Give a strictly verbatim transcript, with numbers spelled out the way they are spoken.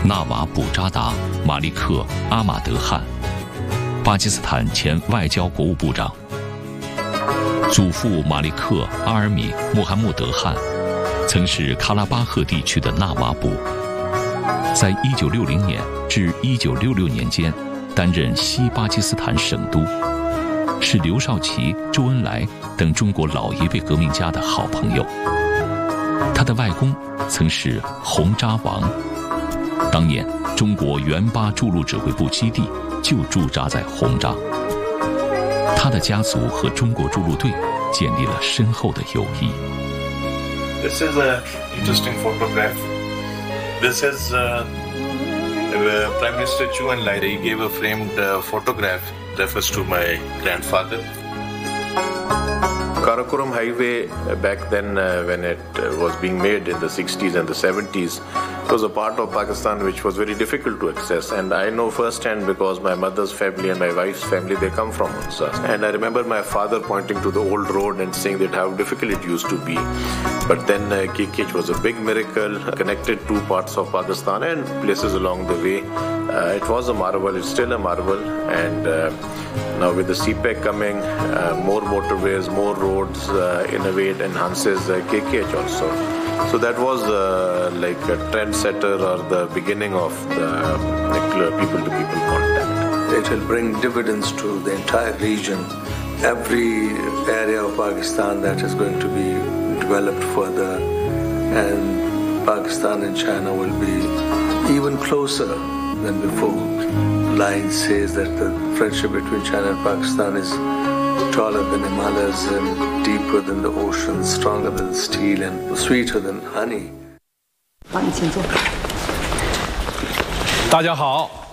纳瓦卜扎达·马利克·阿马德汗，巴基斯坦前外交国务部长。祖父马利克·阿尔米·穆罕默德汗曾是喀拉巴赫地区的纳瓦卜，在一九六零年至一九六六年间担任西巴基斯坦省督，是刘少奇、周恩来等中国老一辈革命家的好朋友。他的外公曾是红扎王，当年中国援巴筑路指挥部基地就驻扎在红扎。他的家族和中国筑路队建立了深厚的友谊。 This is an interesting photograph. This is uh, uh, Prime Minister Chu Enlai. He gave a framed uh, photograph, refers to my grandfather. Karakoram Highway, uh, back then uh, when it uh, was being made in the sixties and the seventies, was a part of Pakistan which was very difficult to access, and I know firsthand because my mother's family and my wife's family, they come from Hunza. And I remember my father pointing to the old road and saying that how difficult it used to be. But then uh, K K H was a big miracle, connected two parts of Pakistan and places along the way. Uh, it was a marvel, it's still a marvel, and uh, now with the C PEC coming, uh, more motorways, more roads, uh, in a way it enhances uh, K K H also. So that was uh, like a trendsetter or the beginning of the uh, people-to-people contact. It will bring dividends to the entire region. Every area of Pakistan that is going to be developed further, and Pakistan and China will be even closer than before. Line says that the friendship between China and Pakistan is taller than Himalayas and deeper than the ocean, stronger than steel and sweeter than honey. 好，你请坐。大家好。